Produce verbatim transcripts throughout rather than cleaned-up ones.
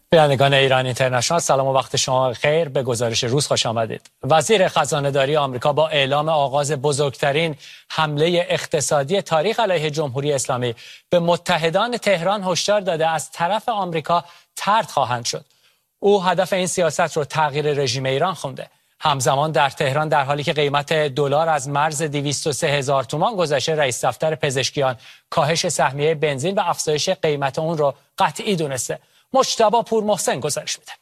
بینندگان ایران اینترنشنال، سلام و وقت شما خیر. به گزارش روز خوش آمدید. وزیر خزانه‌داری آمریکا با اعلام آغاز بزرگترین حمله اقتصادی تاریخ علیه جمهوری اسلامی به متحدان تهران هشدار داده از طرف آمریکا طرد خواهند شد. او هدف این سیاست رو تغییر رژیم ایران خونده. همزمان در تهران در حالی که قیمت دلار از مرز دویست و سه هزار تومان گذشته، رئیس دفتر پزشکیان کاهش سهمیه بنزین و افزایش قیمت اون رو قطعی دونسته. مجتبی پور محسن گزارش میده.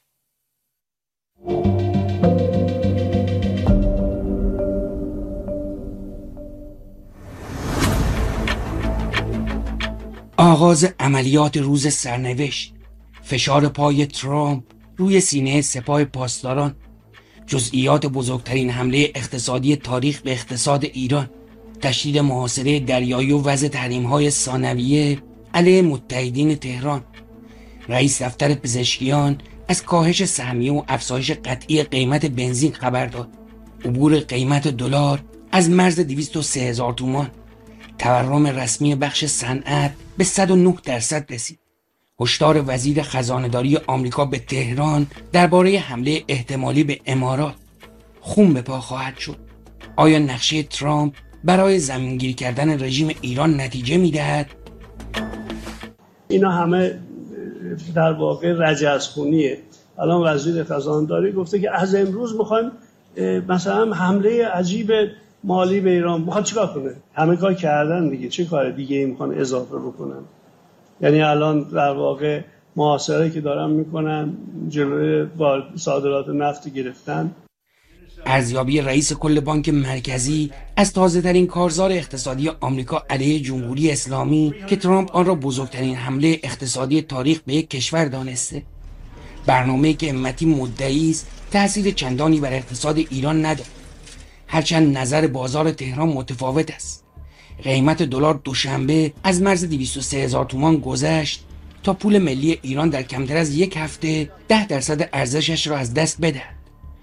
آغاز عملیات روز سرنوشت، فشار پای ترامپ روی سینه سپاه پاسداران، جزئیات بزرگترین حمله اقتصادی تاریخ به اقتصاد ایران، تشدید محاصره دریایی و وضع تحریم‌های ثانویه علیه متحدین تهران، رئیس دفتر پزشکیان از کاهش سهمیه و افزایش قطعی قیمت بنزین خبر داد، عبور قیمت دلار از مرز دویست و سه هزار تومان، تورم رسمی بخش صنعت به صد و نه درصد رسید، هشدار وزیر خزانه‌داری آمریکا به تهران درباره حمله احتمالی به امارات. خون به پا خواهد شد. آیا نقشه ترامپ برای زمینگیری کردن رژیم ایران نتیجه میدهد؟ اینا همه در واقع رجزخونیه. الان وزیر خزانه‌داری گفته که از امروز میخوایم مثلا حمله عجیب مالی به ایران. میخواد چیکار کنه؟ همه کار کردن دیگه، چه کار دیگه ای میخوان اضافه بکنن؟ یعنی الان در واقع محاصره که دارن میکنن، جلوی صادرات نفت گرفتن. ارزیابی رئیس کل بانک مرکزی از تازه ترین کارزار اقتصادی آمریکا علیه جمهوری اسلامی که ترامپ آن را بزرگترین حمله اقتصادی تاریخ به یک کشور دانسته. برنامه‌ای که امتی مدعی است تأثیر چندانی بر اقتصاد ایران ندارد، هرچند نظر بازار تهران متفاوت است. قیمت دلار دوشنبه از مرز دویست و سه هزار تومان گذشت تا پول ملی ایران در کمتر از یک هفته ده درصد ارزشش را از دست بدهد.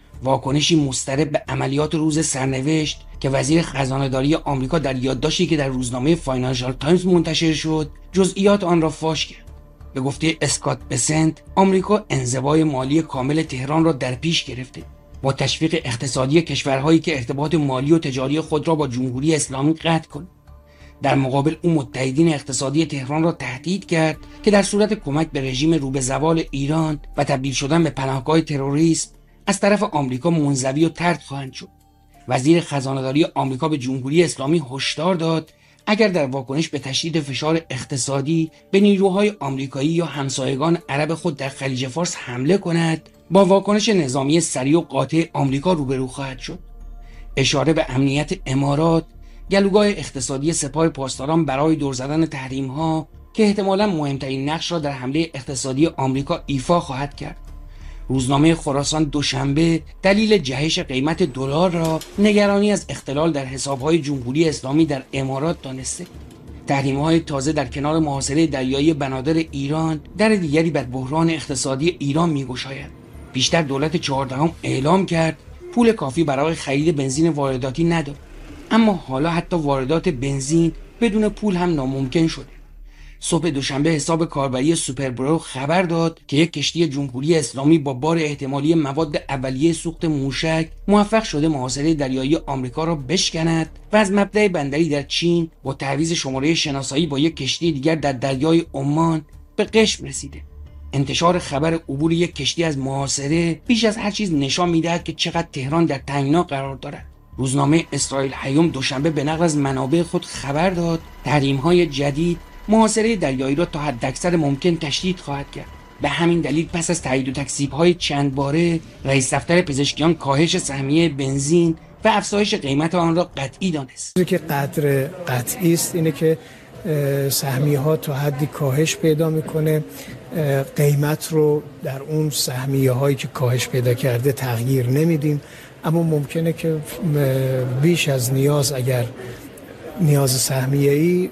واکنشی مضطرب به عملیات روز سرنوشت که وزیر خزانه‌داری آمریکا در یادداشتی که در روزنامه فاینانشال تایمز منتشر شد جزئیات آن را فاش کرد. به گفته اسکات بسنت، آمریکا انزوای مالی کامل تهران را در پیش گرفته، با تشویق اقتصادی کشورهایی که ارتباط مالی و تجاری خود را با جمهوری اسلامی قطع کند. در مقابل او متحدین اقتصادی تهران را تهدید کرد که در صورت کمک به رژیم رو به زوال ایران و تبدیل شدن به پناهگاه تروریسم از طرف آمریکا منزوی و طرد خواهند شد. وزیر خزانه‌داری آمریکا به جمهوری اسلامی هشدار داد اگر در واکنش به تشدید فشار اقتصادی به نیروهای آمریکایی یا همسایگان عرب خود در خلیج فارس حمله کند، با واکنش نظامی سریع و قاطع آمریکا روبرو خواهد شد. اشاره به امنیت امارات، گلوگاه اقتصادی سپاه پاسداران برای دور زدن تحریم‌ها که احتمالاً مهمترین نقش را در حمله اقتصادی آمریکا ایفا خواهد کرد. روزنامه خراسان دوشنبه دلیل جهش قیمت دلار را نگرانی از اختلال در حساب‌های جمهوری اسلامی در امارات دانسته. تحریم‌های تازه در کنار محاصره دریایی بنادر ایران در دیگری بر بحران اقتصادی ایران می‌گشاید. بیشتر دولت چهاردهم اعلام کرد پول کافی برای خرید بنزین وارداتی ندارد، اما حالا حتی واردات بنزین بدون پول هم ناممکن شده. صبح دوشنبه حساب کاربری سوپربرو خبر داد که یک کشتی جمهوری اسلامی با بار احتمالی مواد اولیه سوخت موشک موفق شده محاصره دریایی آمریکا را بشکند و از مبدأ بندری در چین با تعویض شماره شناسایی با یک کشتی دیگر در دریای عمان به قشم رسیده. انتشار خبر عبور یک کشتی از محاصره بیش از هر چیز نشان می‌دهد که چقدر تهران در تنگنا قرار دارد. روزنامه اسرائیل هیوم دوشنبه به نقل از منابع خود خبر داد تحریم‌های جدید محاصره دریایی را تا حداکثر ممکن تشدید خواهد کرد. به همین دلیل پس از تایید و تکذیب‌های چند باره، رئیس دفتر پزشکیان کاهش سهمیه بنزین و افزایش قیمت آن را قطعی دانست. چیزی که قدر قطعی است اینه که سهمیه ها تا حدی کاهش پیدا میکنه، قیمت رو در اون سهمیه هایی که کاهش پیدا کرده تغییر نمیدیم، اما ممکنه که بیش از نیاز، اگر نیاز سهمیه‌ای،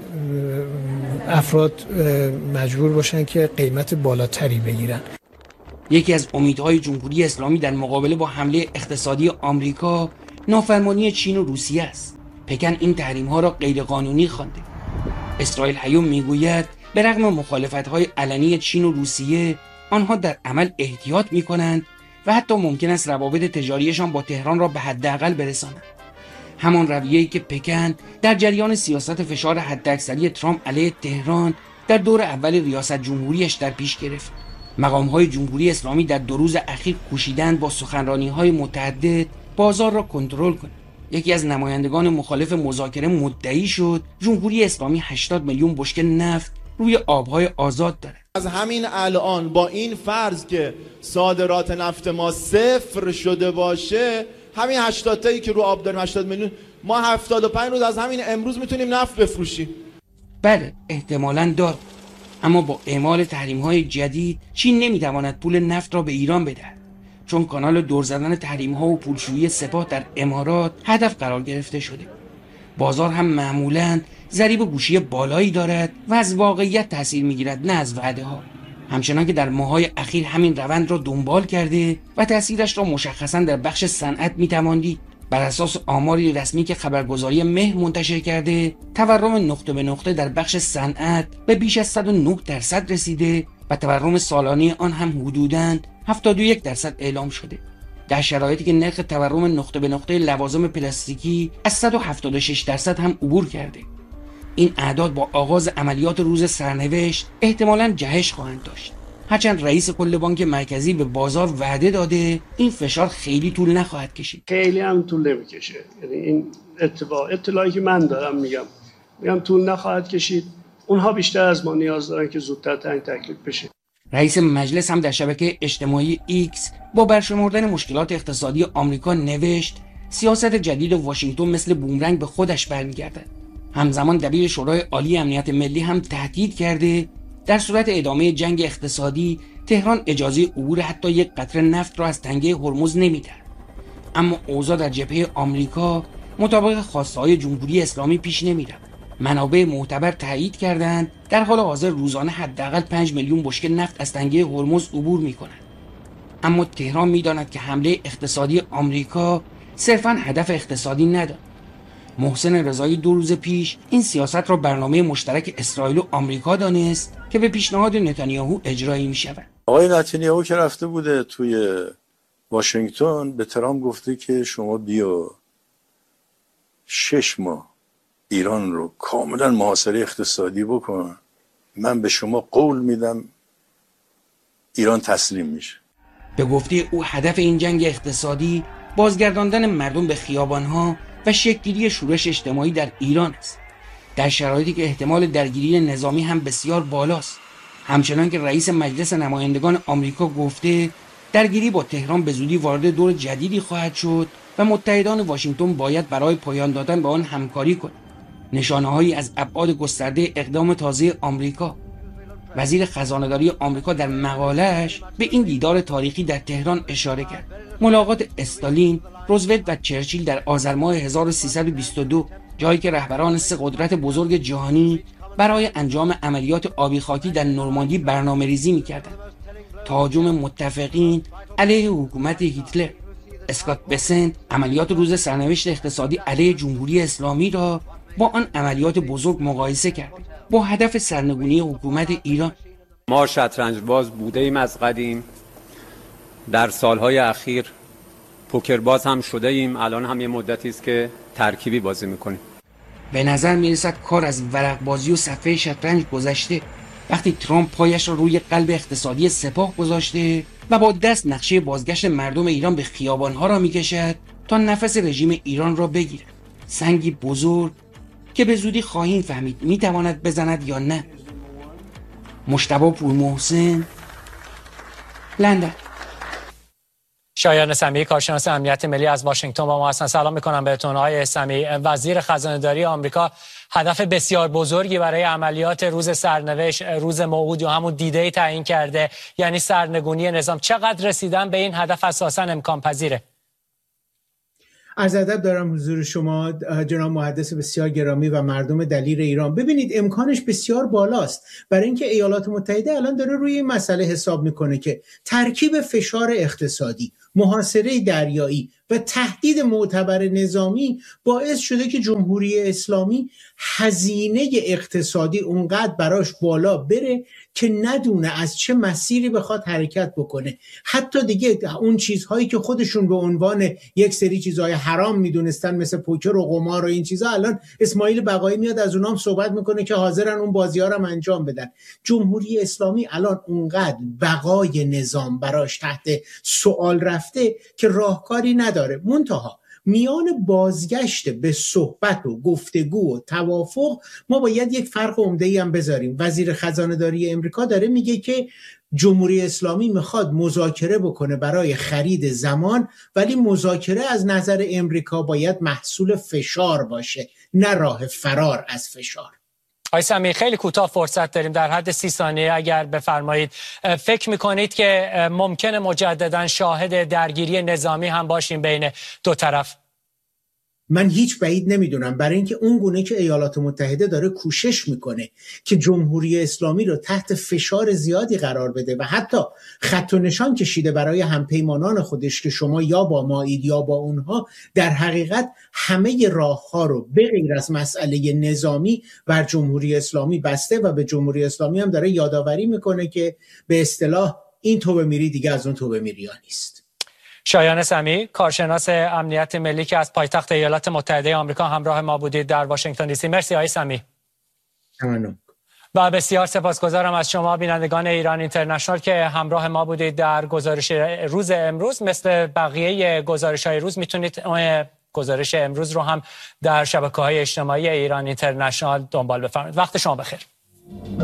افراد مجبور باشن که قیمت بالاتری بگیرن. یکی از امیدهای جمهوری اسلامی در مقابله با حمله اقتصادی آمریکا نافرمانی چین و روسیه است. پکن این تحریم‌ها را غیرقانونی خوانده. اسرائیل هیوم میگوید به رغم مخالفت‌های علنی چین و روسیه، آنها در عمل احتیاط می‌کنند و حتی ممکن است روابط تجاریشان با تهران را به حداقل برسانند. همان رویه‌ای که پکن در جریان سیاست فشار حداکثری ترامپ علیه تهران در دور اول ریاست جمهوریش در پیش گرفت. مقام‌های جمهوری اسلامی در دو روز اخیر کوشیدند با سخنرانی‌های متعدد بازار را کنترل کنند. یکی از نمایندگان مخالف مذاکره مدعی شد جمهوری اسلامی هشتاد میلیون بشکه نفت روی آبهای آزاد دارد. از همین الان با این فرض که صادرات نفت ما صفر شده باشه، همین هشتاد تایی که رو آب داریم، هشتاد میلیون، ما هفتاد و پنج روز از همین امروز میتونیم نفت بفروشیم. بله احتمالاً داد، اما با اعمال تحریم‌های جدید چین نمیتواند پول نفت را به ایران بدهد، چون کانال دور زدن تحریم‌ها و پولشویی سپاه در امارات هدف قرار گرفته شده. بازار هم معمولاً ضریب گوشی بالایی دارد و از واقعیت تاثیر میگیرد نه از وعده ها. همچنان که در ماه‌های اخیر همین روند را دنبال کرده و تاثیرش را مشخصاً در بخش صنعت میتوان دید. بر اساس آماری رسمی که خبرگزاری مهر منتشر کرده، تورم نقطه به نقطه در بخش صنعت به بیش از صد و نه درصد رسیده و تورم سالانه آن هم حدوداً هفتاد و یک درصد اعلام شده. در شرایطی که نرخ تورم نقطه به نقطه لوازم پلاستیکی از صد و هفتاد و شش درصد هم عبور کرده. این اعداد با آغاز عملیات روز سرنوشت احتمالاً جهش خواهند داشت. هرچند رئیس کل بانک مرکزی به بازار وعده داده این فشار خیلی طول نخواهد کشید. خیلی هم طول نمیکشه. یعنی این اطلاع اطلاعی که من دارم میگم میگم طول نخواهد کشید. اونها بیشتر از ما نیاز دارن که زودتر تعیین تکلیف بشه. رئیس مجلس هم در شبکه اجتماعی ایکس با برشمردن مشکلات اقتصادی آمریکا نوشت سیاست جدید واشنگتن مثل بومرنگ به خودش برمیگردد. همزمان دبیر شورای عالی امنیت ملی هم تهدید کرده در صورت ادامه جنگ اقتصادی تهران اجازه عبور حتی یک قطره نفت را از تنگه هرمز نمیدهد. اما اوضاع در جبهه آمریکا مطابق خواسته‌های جمهوری اسلامی پیش نمیرود. منابع معتبر تایید کردند در حال حاضر روزانه حداقل پنج میلیون بشکه نفت از تنگه هرمز عبور می‌کنند. اما تهران می‌داند که حمله اقتصادی آمریکا صرفاً هدف اقتصادی ندارد. محسن رضایی دو روز پیش این سیاست را برنامه مشترک اسرائیل و آمریکا دانست که به پیشنهاد نتانیاهو اجرایی می‌شود. آقای نتانیاهو که رفته بوده توی واشنگتن به ترامپ گفته که شما بیا شش ماه ایران رو کاملا محاصره اقتصادی بکن، من به شما قول میدم ایران تسلیم میشه. به گفته او هدف این جنگ اقتصادی بازگرداندن مردم به خیابانها و شکل‌گیری شورش اجتماعی در ایران است، در شرایطی که احتمال درگیری نظامی هم بسیار بالاست. همچنان که رئیس مجلس نمایندگان آمریکا گفته درگیری با تهران به زودی وارد دور جدیدی خواهد شد و متحدان واشنگتن باید برای پایان دادن به آن همکاری کنند. نشانه‌هایی از ابعاد گسترده اقدام تازه آمریکا. وزیر خزانه‌داری آمریکا در مقاله‌اش به این دیدار تاریخی در تهران اشاره کرد. ملاقات استالین، روزولت و چرچیل در آذر ماه هزار و سیصد و بیست و دو، جایی که رهبران سه قدرت بزرگ جهانی برای انجام عملیات آبی خاکی در نورماندی برنامه‌ریزی می‌کردند. تهاجم متفقین علیه حکومت هیتلر. اسکات بسنت عملیات روز سرنوشت اقتصادی علیه جمهوری اسلامی را با آن عملیات بزرگ مقایسه کرد با هدف سرنگونی حکومت ایران. ما شطرنج باز بوده ایم از قدیم، در سالهای اخیر پوکر باز هم شده ایم، الان هم یه مدتی است که ترکیبی بازی میکنیم. به نظر میرسد کار از ورق بازی و صفحه شطرنج گذشته. وقتی ترامپ پایش را روی قلب اقتصادی سپاه گذاشته و با دست نقشه بازگشت مردم ایران به خیابانها را میکشد تا نفس رژیم ایران را بگیرد. سنگی بزرگ که به زودی خواهیم فهمید میتواند بزند یا نه. مجتبی پورمحسن، لندن. شایان سمیعی کارشناس امنیت ملی از واشنگتن با ما هستن. سلام میکنم بهتون آقای سمیعی. وزیر خزانه‌داری آمریکا هدف بسیار بزرگی برای عملیات روز سرنوشت، روز موعود یا همون دیدی تعیین کرده، یعنی سرنگونی نظام. چقدر رسیدن به این هدف اساساً امکان پذیره؟ عرض ادب دارم حضور شما جناب محدث بسیار گرامی و مردم دلیر ایران. ببینید امکانش بسیار بالاست، برای اینکه ایالات متحده الان داره روی این مسئله حساب میکنه که ترکیب فشار اقتصادی، محاصره دریایی و تهدید معتبر نظامی باعث شده که جمهوری اسلامی هزینه اقتصادی اونقدر براش بالا بره که ندونه از چه مسیری بخواد حرکت بکنه. حتی دیگه اون چیزهایی که خودشون به عنوان یک سری چیزهای حرام میدونستن مثل پوکر و قمار و این چیزها، الان اسماعیل بقایی میاد از اونام صحبت میکنه که حاضرن اون بازی‌ها رو انجام بدن. جمهوری اسلامی الان اونقدر بقای نظام براش تحت سوال رفته که راهکاری نداره. منتها میان بازگشت به صحبت و گفتگو و توافق ما باید یک فرق عمده‌ای هم بذاریم. وزیر خزانه‌داری امریکا داره میگه که جمهوری اسلامی میخواد مذاکره بکنه برای خرید زمان، ولی مذاکره از نظر امریکا باید محصول فشار باشه، نه راه فرار از فشار. آقای سمیع خیلی کوتاه فرصت داریم، در حد سی ثانیه اگر بفرمایید. فکر میکنید که ممکنه مجددا شاهد درگیری نظامی هم باشیم بین دو طرف؟ من هیچ بعید نمیدونم، برای اینکه اون گونه که ایالات متحده داره کوشش میکنه که جمهوری اسلامی رو تحت فشار زیادی قرار بده و حتی خط و نشان کشیده برای همپیمانان خودش که شما یا با مایید یا با اونها، در حقیقت همه راهها رو به غیر از مسئله نظامی بر جمهوری اسلامی بسته و به جمهوری اسلامی هم داره یادآوری میکنه که به اصطلاح این توبه میری دیگه از اون توبه میری ها نیست. شایان سمیع، کارشناس امنیت ملی که از پایتخت ایالات متحده آمریکا همراه ما بودید در واشنگتن دی سی. مرسی آقای سمیع. ممنون. و بسیار سپاسگزارم از شما بینندگان ایران اینترنشنال که همراه ما بودید در گزارش روز امروز. مثل بقیه گزارش‌های روز میتونید گزارش امروز رو هم در شبکه‌های اجتماعی ایران اینترنشنال دنبال بفرمایید. وقت شما بخیر.